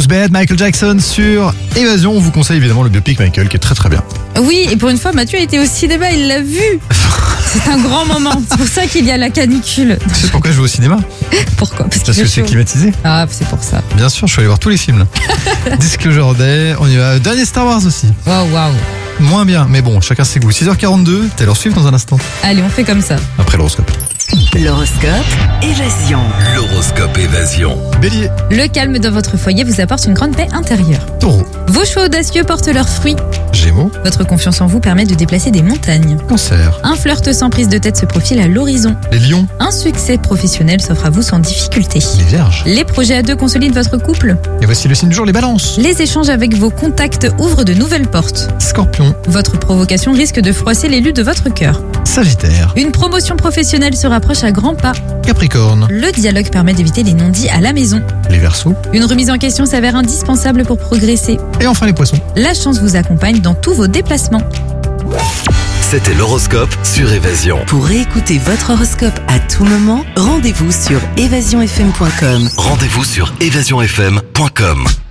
Bed, Michael Jackson sur Évasion. On vous conseille évidemment le biopic Michael qui est très très bien. Oui, et pour une fois, Mathieu a été au cinéma, il l'a vu. C'est un grand moment. C'est pour ça qu'il y a la canicule. Tu sais pourquoi je vais au cinéma? Pourquoi? Parce que c'est climatisé. Ah, c'est pour ça. Bien sûr, je suis allé voir tous les films là. Disclosure Day, on y va. Dernier Star Wars aussi. Waouh. Moins bien, mais bon, chacun ses goûts. 6h42, Taylor Swift dans un instant. Allez, on fait comme ça. Après l'horoscope. L'horoscope Évasion. L'horoscope Évasion. Bélier, Le calme dans votre foyer vous apporte une grande paix intérieure. Taureau, Vos choix audacieux portent leurs fruits. Gémeaux, Votre confiance en vous permet de déplacer des montagnes. Cancer, Un flirt sans prise de tête se profile à l'horizon. les lions, Un succès professionnel s'offre à vous sans difficulté. les vierges. Les projets à deux consolident votre couple. Et voici le signe du jour, les balances. Les échanges avec vos contacts ouvrent de nouvelles portes. Scorpion, Votre provocation risque de froisser l'élu de votre cœur. Sagittaire, Une promotion professionnelle se rapproche à grands pas. Capricorne, Le dialogue permet d'éviter les non-dits à la maison. les Verseaux Une remise en question s'avère indispensable pour progresser. et enfin les poissons. La chance vous accompagne dans tous vos déplacements. C'était l'horoscope sur Évasion. Pour réécouter votre horoscope à tout moment, rendez-vous sur évasionfm.com. Rendez-vous sur évasionfm.com.